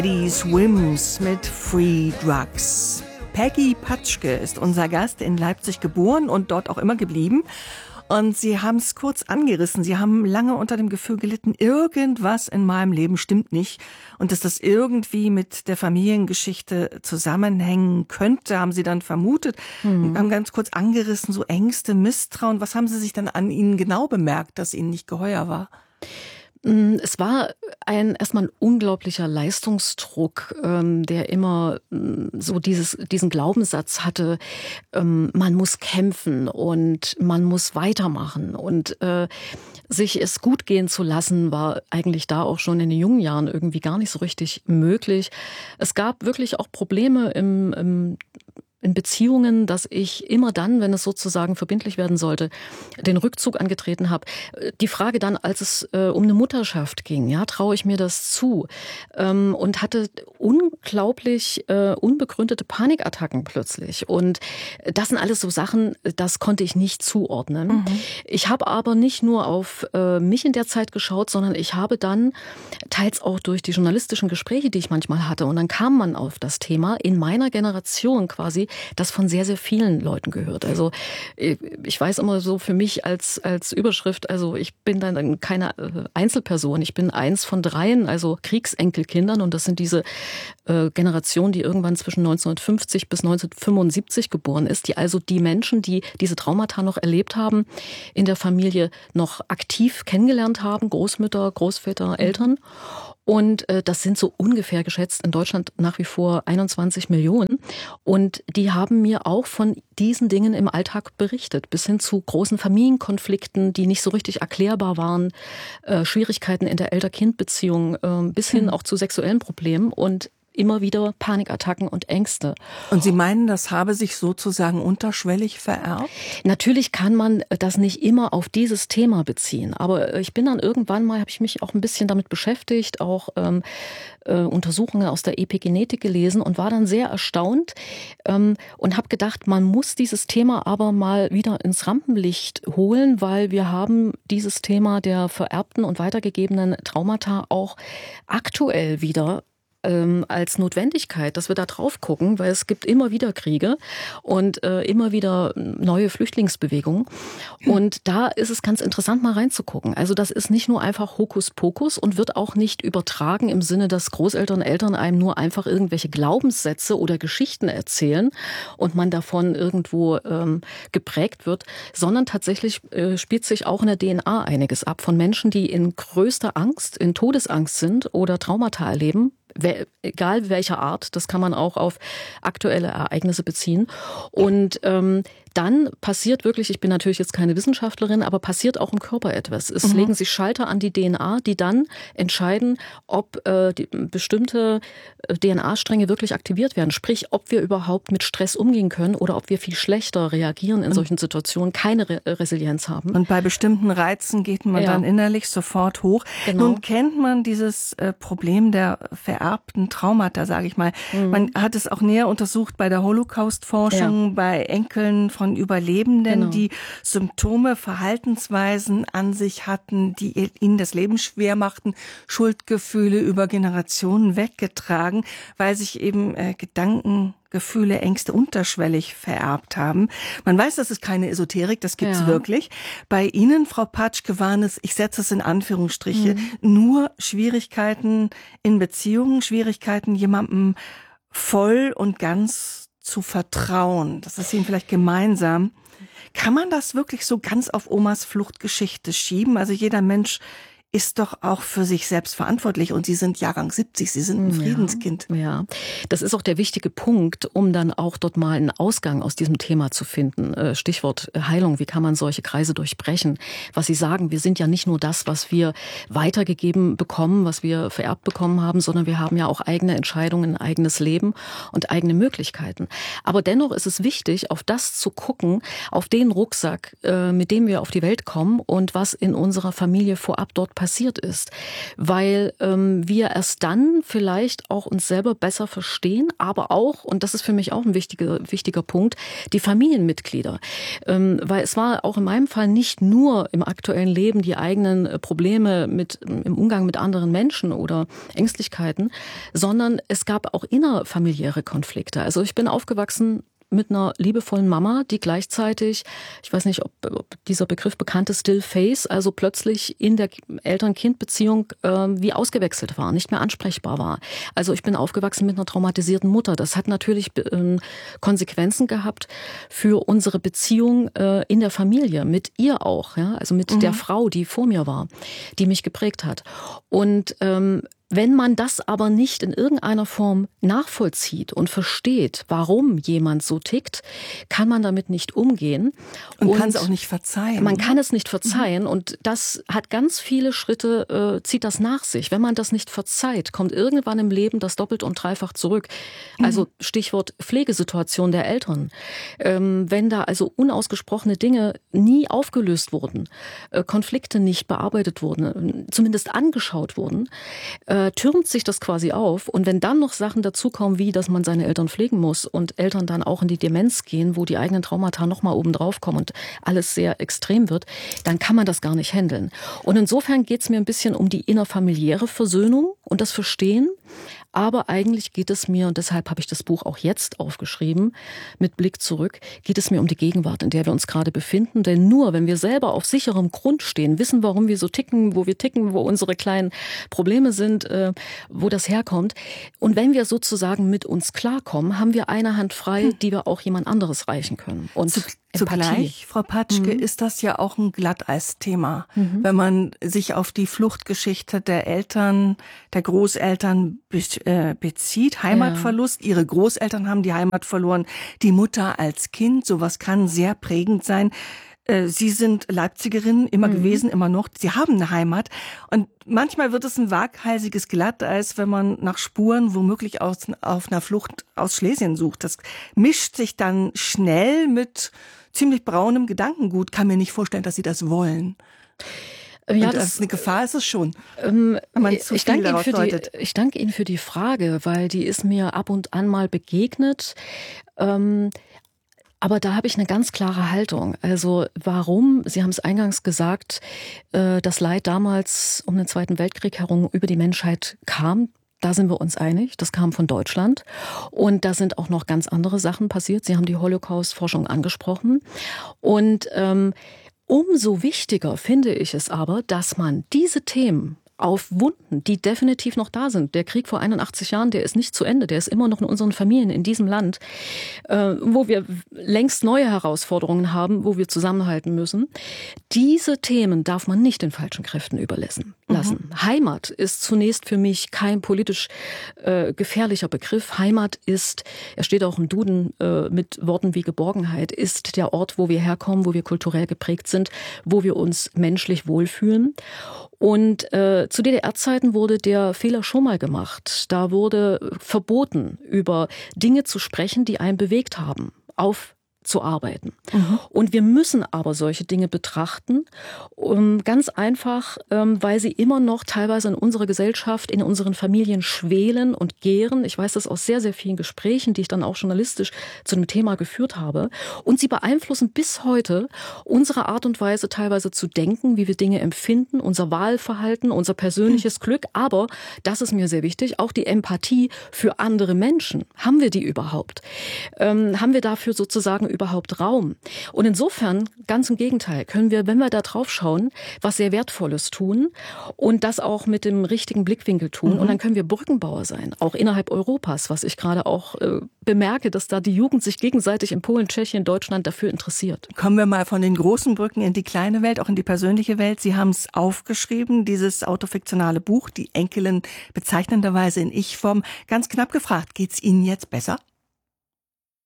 Die Swims mit Free Drugs. Peggy Patschke ist unser Gast, in Leipzig geboren und dort auch immer geblieben. Und Sie haben es kurz angerissen. Sie haben lange unter dem Gefühl gelitten, irgendwas in meinem Leben stimmt nicht. Und dass das irgendwie mit der Familiengeschichte zusammenhängen könnte, haben Sie dann vermutet. Und haben ganz kurz angerissen, so Ängste, Misstrauen. Was haben Sie sich dann an Ihnen genau bemerkt, dass Ihnen nicht geheuer war? Es war erstmal ein unglaublicher Leistungsdruck, der immer so diesen Glaubenssatz hatte, man muss kämpfen und man muss weitermachen. Und sich es gut gehen zu lassen, war eigentlich da auch schon in den jungen Jahren irgendwie gar nicht so richtig möglich. Es gab wirklich auch Probleme in Beziehungen, dass ich immer dann, wenn es sozusagen verbindlich werden sollte, den Rückzug angetreten habe. Die Frage dann, als es um eine Mutterschaft ging, ja, traue ich mir das zu? Und hatte unglaublich unbegründete Panikattacken plötzlich. Und das sind alles so Sachen, das konnte ich nicht zuordnen. Ich habe aber nicht nur auf mich in der Zeit geschaut, sondern ich habe dann teils auch durch die journalistischen Gespräche, die ich manchmal hatte, und dann kam man auf das Thema in meiner Generation quasi, das von sehr, sehr vielen Leuten gehört. Also ich weiß immer so für mich als Überschrift, also ich bin dann keine Einzelperson, ich bin eins von dreien, also Kriegsenkelkindern, und das sind diese Generation, die irgendwann zwischen 1950 bis 1975 geboren ist, die also die Menschen, die diese Traumata noch erlebt haben, in der Familie noch aktiv kennengelernt haben, Großmütter, Großväter, Eltern. Und das sind so ungefähr geschätzt in Deutschland nach wie vor 21 Millionen. Und die haben mir auch von diesen Dingen im Alltag berichtet, bis hin zu großen Familienkonflikten, die nicht so richtig erklärbar waren, Schwierigkeiten in der Elter-Kind-Beziehung, bis hin auch zu sexuellen Problemen und immer wieder Panikattacken und Ängste. Und Sie meinen, das habe sich sozusagen unterschwellig vererbt? Natürlich kann man das nicht immer auf dieses Thema beziehen, aber ich bin dann irgendwann mal, habe ich mich auch ein bisschen damit beschäftigt, auch Untersuchungen aus der Epigenetik gelesen und war dann sehr erstaunt und habe gedacht, man muss dieses Thema aber mal wieder ins Rampenlicht holen, weil wir haben dieses Thema der vererbten und weitergegebenen Traumata auch aktuell wieder als Notwendigkeit, dass wir da drauf gucken, weil es gibt immer wieder Kriege und immer wieder neue Flüchtlingsbewegungen. Und da ist es ganz interessant, mal reinzugucken. Also das ist nicht nur einfach Hokuspokus und wird auch nicht übertragen im Sinne, dass Großeltern, Eltern einem nur einfach irgendwelche Glaubenssätze oder Geschichten erzählen und man davon irgendwo geprägt wird, sondern tatsächlich spielt sich auch in der DNA einiges ab von Menschen, die in größter Angst, in Todesangst sind oder Traumata erleben. Egal welcher Art, das kann man auch auf aktuelle Ereignisse beziehen. Und dann passiert wirklich, ich bin natürlich jetzt keine Wissenschaftlerin, aber passiert auch im Körper etwas. Es legen sich Schalter an die DNA, die dann entscheiden, ob bestimmte DNA-Stränge wirklich aktiviert werden. Sprich, ob wir überhaupt mit Stress umgehen können oder ob wir viel schlechter reagieren in solchen Situationen, keine Resilienz haben. Und bei bestimmten Reizen geht man dann innerlich sofort hoch. Genau. Nun kennt man dieses Problem der vererbten Traumata, sage ich mal. Man hat es auch näher untersucht bei der Holocaust-Forschung, bei Enkeln von Überlebenden, die Symptome, Verhaltensweisen an sich hatten, die ihnen das Leben schwer machten, Schuldgefühle über Generationen weggetragen, weil sich eben Gedanken, Gefühle, Ängste unterschwellig vererbt haben. Man weiß, das ist keine Esoterik, das gibt's wirklich. Bei Ihnen, Frau Patschke, waren es, ich setze es in Anführungsstriche, nur Schwierigkeiten in Beziehungen, Schwierigkeiten, jemandem voll und ganz zu vertrauen. Das ist Ihnen vielleicht gemeinsam. Kann man das wirklich so ganz auf Omas Fluchtgeschichte schieben? Also jeder Mensch ist doch auch für sich selbst verantwortlich. Und Sie sind Jahrgang 70, Sie sind ein Friedenskind. Ja, das ist auch der wichtige Punkt, um dann auch dort mal einen Ausgang aus diesem Thema zu finden. Stichwort Heilung, wie kann man solche Kreise durchbrechen? Was Sie sagen, wir sind ja nicht nur das, was wir weitergegeben bekommen, was wir vererbt bekommen haben, sondern wir haben ja auch eigene Entscheidungen, ein eigenes Leben und eigene Möglichkeiten. Aber dennoch ist es wichtig, auf das zu gucken, auf den Rucksack, mit dem wir auf die Welt kommen und was in unserer Familie vorab dort passiert ist, weil wir erst dann vielleicht auch uns selber besser verstehen, aber auch, und das ist für mich auch ein wichtiger Punkt, die Familienmitglieder. Weil es war auch in meinem Fall nicht nur im aktuellen Leben die eigenen Probleme im Umgang mit anderen Menschen oder Ängstlichkeiten, sondern es gab auch innerfamiliäre Konflikte. Also ich bin aufgewachsen mit einer liebevollen Mama, die gleichzeitig, ich weiß nicht, ob dieser Begriff bekannt ist, Still Face, also plötzlich in der Eltern-Kind-Beziehung wie ausgewechselt war, nicht mehr ansprechbar war. Also ich bin aufgewachsen mit einer traumatisierten Mutter. Das hat natürlich Konsequenzen gehabt für unsere Beziehung in der Familie, mit ihr auch, ja, also mit der Frau, die vor mir war, die mich geprägt hat. Und wenn man das aber nicht in irgendeiner Form nachvollzieht und versteht, warum jemand so tickt, kann man damit nicht umgehen. Und kann es auch nicht verzeihen. Man kann es nicht verzeihen und das hat ganz viele Schritte, zieht das nach sich. Wenn man das nicht verzeiht, kommt irgendwann im Leben das doppelt und dreifach zurück. Also Stichwort Pflegesituation der Eltern. Wenn da also unausgesprochene Dinge nie aufgelöst wurden, Konflikte nicht bearbeitet wurden, zumindest angeschaut wurden, türmt sich das quasi auf. Und wenn dann noch Sachen dazukommen, wie dass man seine Eltern pflegen muss und Eltern dann auch in die Demenz gehen, wo die eigenen Traumata nochmal oben drauf kommen und alles sehr extrem wird, dann kann man das gar nicht handeln. Und insofern geht es mir ein bisschen um die innerfamiliäre Versöhnung und das Verstehen. Aber eigentlich geht es mir, und deshalb habe ich das Buch auch jetzt aufgeschrieben, mit Blick zurück, geht es mir um die Gegenwart, in der wir uns gerade befinden. Denn nur wenn wir selber auf sicherem Grund stehen, wissen, warum wir so ticken, wo unsere kleinen Probleme sind, wo das herkommt. Und wenn wir sozusagen mit uns klarkommen, haben wir eine Hand frei, die wir auch jemand anderes reichen können. Und Zugleich, Frau Patschke, ist das ja auch ein Glatteisthema. Wenn man sich auf die Fluchtgeschichte der Eltern, der Großeltern bezieht, Heimatverlust, ihre Großeltern haben die Heimat verloren, die Mutter als Kind, sowas kann sehr prägend sein. Sie sind Leipzigerin, immer gewesen, immer noch. Sie haben eine Heimat. Und manchmal wird es ein waghalsiges Glatteis, wenn man nach Spuren womöglich auf einer Flucht aus Schlesien sucht. Das mischt sich dann schnell mit ziemlich braunem Gedankengut. Kann mir nicht vorstellen, dass Sie das wollen. Ja, das eine Gefahr ist es schon, wenn man zu viel daraus deutet. Ich danke Ihnen für die Frage, weil die ist mir ab und an mal begegnet. Aber da habe ich eine ganz klare Haltung. Also warum, Sie haben es eingangs gesagt, das Leid damals um den Zweiten Weltkrieg herum über die Menschheit kam, da sind wir uns einig, das kam von Deutschland. Und da sind auch noch ganz andere Sachen passiert. Sie haben die Holocaust-Forschung angesprochen. Und umso wichtiger finde ich es aber, dass man diese Themen auf Wunden, die definitiv noch da sind. Der Krieg vor 81 Jahren, der ist nicht zu Ende, der ist immer noch in unseren Familien in diesem Land, wo wir längst neue Herausforderungen haben, wo wir zusammenhalten müssen. Diese Themen darf man nicht den falschen Kräften überlassen. Heimat ist zunächst für mich kein politisch gefährlicher Begriff. Heimat ist, er steht auch im Duden mit Worten wie Geborgenheit, ist der Ort, wo wir herkommen, wo wir kulturell geprägt sind, wo wir uns menschlich wohlfühlen. Und zu DDR-Zeiten wurde der Fehler schon mal gemacht. Da wurde verboten, über Dinge zu sprechen, die einen bewegt haben, aufzuarbeiten. Und wir müssen aber solche Dinge betrachten, ganz einfach, weil sie immer noch teilweise in unserer Gesellschaft, in unseren Familien schwelen und gären. Ich weiß das aus sehr, sehr vielen Gesprächen, die ich dann auch journalistisch zu dem Thema geführt habe. Und sie beeinflussen bis heute unsere Art und Weise, teilweise zu denken, wie wir Dinge empfinden, unser Wahlverhalten, unser persönliches Glück. Aber, das ist mir sehr wichtig, auch die Empathie für andere Menschen. Haben wir die überhaupt? Haben wir dafür sozusagen überhaupt Raum? Und insofern, ganz im Gegenteil, können wir, wenn wir da drauf schauen, was sehr Wertvolles tun und das auch mit dem richtigen Blickwinkel tun. Und dann können wir Brückenbauer sein, auch innerhalb Europas, was ich gerade auch bemerke, dass da die Jugend sich gegenseitig in Polen, Tschechien, Deutschland dafür interessiert. Kommen wir mal von den großen Brücken in die kleine Welt, auch in die persönliche Welt. Sie haben es aufgeschrieben, dieses autofiktionale Buch, die Enkelin bezeichnenderweise in Ich-Form. Ganz knapp gefragt, geht's Ihnen jetzt besser?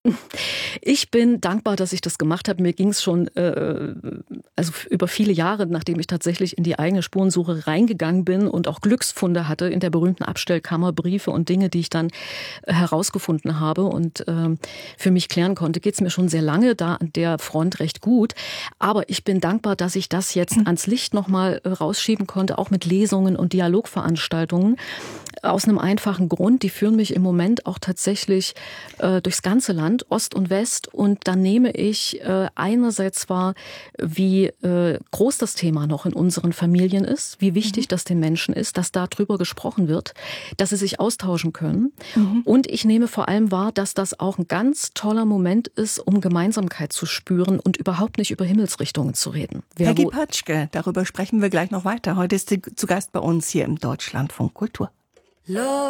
Ich bin dankbar, dass ich das gemacht habe. Mir ging es schon also über viele Jahre, nachdem ich tatsächlich in die eigene Spurensuche reingegangen bin und auch Glücksfunde hatte in der berühmten Abstellkammer, Briefe und Dinge, die ich dann herausgefunden habe und für mich klären konnte, geht es mir schon sehr lange da an der Front recht gut. Aber ich bin dankbar, dass ich das jetzt ans Licht nochmal rausschieben konnte, auch mit Lesungen und Dialogveranstaltungen. Aus einem einfachen Grund, die führen mich im Moment auch tatsächlich durchs ganze Land, Ost und West. Und da nehme ich einerseits wahr, wie groß das Thema noch in unseren Familien ist, wie wichtig das den Menschen ist, dass darüber gesprochen wird, dass sie sich austauschen können. Und ich nehme vor allem wahr, dass das auch ein ganz toller Moment ist, um Gemeinsamkeit zu spüren und überhaupt nicht über Himmelsrichtungen zu reden. Peggy Patschke, darüber sprechen wir gleich noch weiter. Heute ist sie zu Gast bei uns hier im Deutschlandfunk Kultur.